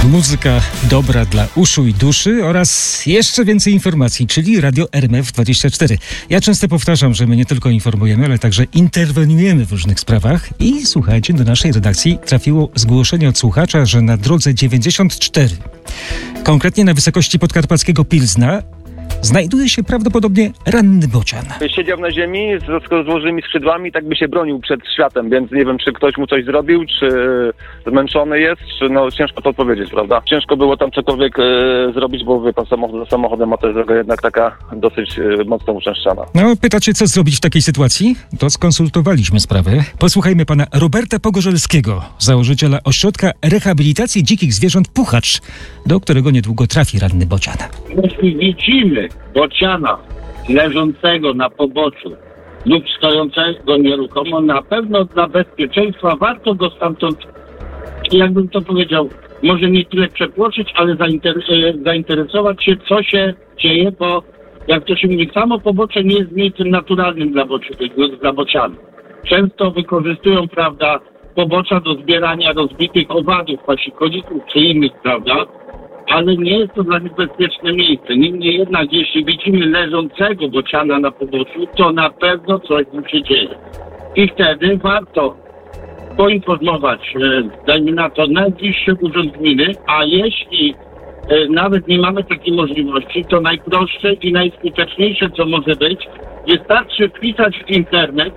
Muzyka dobra dla uszu i duszy oraz jeszcze więcej informacji, czyli Radio RMF24. Ja często powtarzam, że my nie tylko informujemy, ale także interweniujemy w różnych sprawach. I słuchajcie, do naszej redakcji trafiło zgłoszenie od słuchacza, że na drodze 94, konkretnie na wysokości podkarpackiego Pilzna, znajduje się prawdopodobnie ranny bocian. Siedział na ziemi z złożymi skrzydłami, tak by się bronił przed światem, więc nie wiem, czy ktoś mu coś zrobił, czy zmęczony jest, czy ciężko to odpowiedzieć, prawda? Ciężko było tam cokolwiek zrobić, bo wie pan, za samochodem ma ta droga jednak taka dosyć mocno uczęszczana. No, pytacie, co zrobić w takiej sytuacji? To skonsultowaliśmy sprawę. Posłuchajmy pana Roberta Pogorzelskiego, założyciela Ośrodka Rehabilitacji Dzikich Zwierząt Puchacz, do którego niedługo trafi ranny bocian. Jeśli widzimy bociana leżącego na poboczu lub stojącego nieruchomo, na pewno dla bezpieczeństwa warto go stamtąd, jakbym to powiedział, może nie tyle przepłoszyć, ale zainteresować się, co się dzieje, bo jak to się mówi, samo pobocze nie jest miejscem naturalnym dla bocianów. Często wykorzystują, prawda, pobocza do zbierania rozbitych owadów, pasikolików czy innych, prawda, ale nie jest to dla nich bezpieczne miejsce. Niemniej jednak, jeśli widzimy leżącego bociana na poboczu, to na pewno coś mu się dzieje. I wtedy warto poinformować, dajmy na to, najbliższy urząd gminy, a jeśli nawet nie mamy takiej możliwości, to najprostsze i najskuteczniejsze, co może być, wystarczy wpisać w internet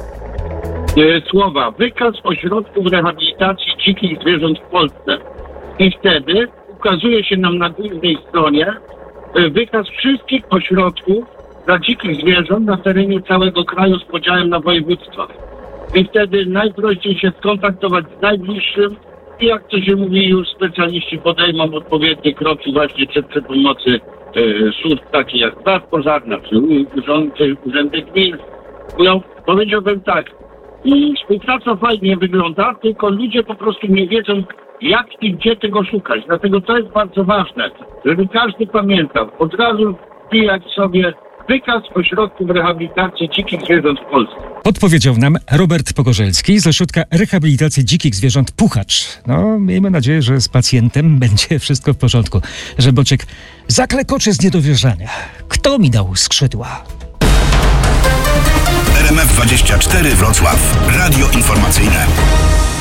słowa wykaz ośrodków rehabilitacji dzikich zwierząt w Polsce. I wtedy ukazuje się nam na głównej stronie wykaz wszystkich ośrodków dla dzikich zwierząt na terenie całego kraju z podziałem na województwa. I wtedy najprościej się skontaktować z najbliższym i jak to się mówi, już specjaliści podejmą odpowiednie kroki właśnie czy przy pomocy służb takich jak straż pożarna, czy urzędy gmin. No, powiedziałbym tak, współpraca fajnie wygląda, tylko ludzie po prostu nie wiedzą, jak i gdzie tego szukać. Dlatego to jest bardzo ważne, żeby każdy pamiętał. Od razu wbijać sobie wykaz ośrodków rehabilitacji dzikich zwierząt w Polsce. Odpowiedział nam Robert Pogorzelski z Ośrodka Rehabilitacji Dzikich Zwierząt Puchacz. No, miejmy nadzieję, że z pacjentem będzie wszystko w porządku, że boczek zaklekocze z niedowierzania. Kto mi dał skrzydła? RMF24 Wrocław. Radio informacyjne.